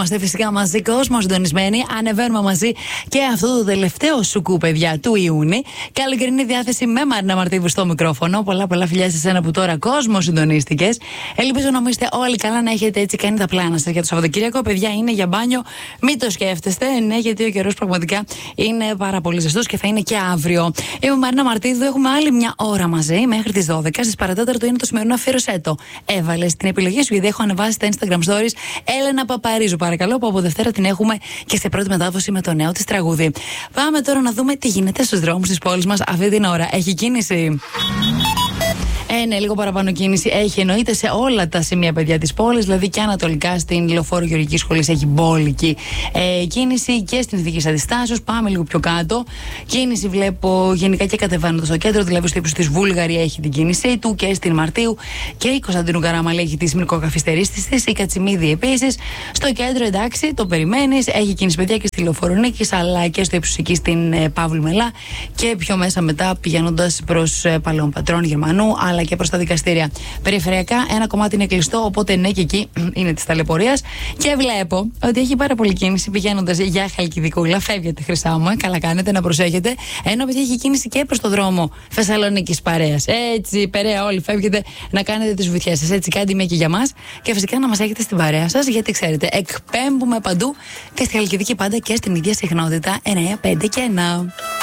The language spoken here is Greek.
Είμαστε φυσικά μαζί, κόσμο συντονισμένοι. Ανεβαίνουμε μαζί και αυτό το τελευταίο σουκού, παιδιά, του Ιούνιου. Καλοκαιρινή διάθεση με Μαρίνα Μαρτίβου στο μικρόφωνο. Πολλά φιλιά σε σένα που τώρα κόσμο συντονίστηκες. Ελπίζω να είστε όλοι καλά, να έχετε έτσι κάνει τα πλάνα σας για το Σαββατοκύριακο. Παιδιά, είναι για μπάνιο, μην το σκέφτεστε. Ναι, γιατί ο καιρός πραγματικά είναι πάρα πολύ ζεστός και θα είναι και αύριο. Είμαι Μαρίνα Μαρτίδου, έχουμε άλλη μια ώρα μαζί μέχρι τις 12. Στις παρατέταρτο είναι το σημερινό αφιερωσέτο. Έβαλες την επιλογή σου, γιατί έχω ανεβάσει τα Instagram stories Έλενα Παπαρίζου, παρακαλώ, που από Δευτέρα την έχουμε και σε πρώτη μετάδοση με το νέο της τραγούδι. Πάμε τώρα να δούμε τι γίνεται στους δρόμους της πόλης μας αυτή την ώρα. Έχει κίνηση? Ναι, λίγο παραπάνω κίνηση έχει, εννοείται, σε όλα τα σημεία, παιδιά, της πόλης. Δηλαδή και ανατολικά στην Λεωφόρο Γεωργικής Σχολής έχει μπόλικη κίνηση και στην Ηθικής Αντιστάσεως. Πάμε λίγο πιο κάτω. Κίνηση βλέπω γενικά και κατεβαίνοντας στο κέντρο, δηλαδή στο ύψος της Βούλγαρη έχει την κίνησή του και στην Μαρτίου και η Κωνσταντίνου Καραμαλή έχει τις μικροκαθυστερήσεις της. Η Κατσιμίδη επίσης. Στο κέντρο, εντάξει, το περιμένεις. Έχει κίνηση, παιδιά, και στη Λεωφόρο Νίκης, αλλά και στο ύψος εκεί στην Παύλου Μελά και πιο μέσα μετά πηγαίνοντας προς Παλαιών Πατρών Γερμανού, αλλά και προς τα δικαστήρια. Περιφερειακά ένα κομμάτι είναι κλειστό, οπότε ναι, και εκεί είναι της ταλαιπωρίας. Και βλέπω ότι έχει πάρα πολύ κίνηση πηγαίνοντας για Χαλκιδικούλα. Φεύγετε, χρυσά μου, καλά κάνετε, να προσέχετε. Ενώ επειδή έχει κίνηση και προς το δρόμο Θεσσαλονίκης Παρέας. Έτσι, Περαία, όλοι φεύγετε να κάνετε τις βουτιές σας. Έτσι, κάντε μία και για μας. Και φυσικά να μας έχετε στην παρέα σας, γιατί ξέρετε, εκπέμπουμε παντού και στη Χαλκιδική πάντα και στην ίδια συχνότητα 9, 5 και 1.